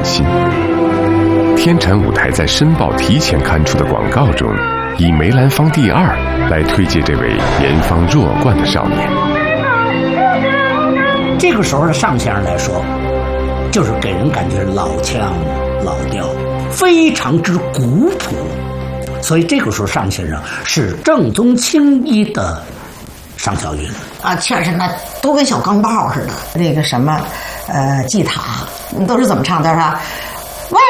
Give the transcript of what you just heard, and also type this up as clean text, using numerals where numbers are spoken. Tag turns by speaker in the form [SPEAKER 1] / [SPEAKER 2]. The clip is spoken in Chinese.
[SPEAKER 1] 心。天蟾舞台在申报提前刊出的广告中，以梅兰芳第二来推介这位颜方弱冠的少年。
[SPEAKER 2] 这个时候的尚先生来说，就是给人感觉老腔老调，非常之古朴。所以这个时候尚先生是正宗青衣的尚小云
[SPEAKER 3] 啊，确实那都跟小钢炮似的。那个什么，祭塔，都是怎么唱的？是吧？